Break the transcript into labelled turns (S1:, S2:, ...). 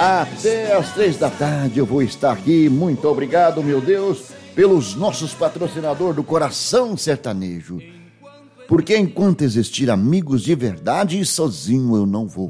S1: Até às 3 da tarde eu vou estar aqui. Muito obrigado, meu Deus, pelos nossos patrocinadores do Coração Sertanejo. Porque enquanto existir amigos de verdade, sozinho eu não vou.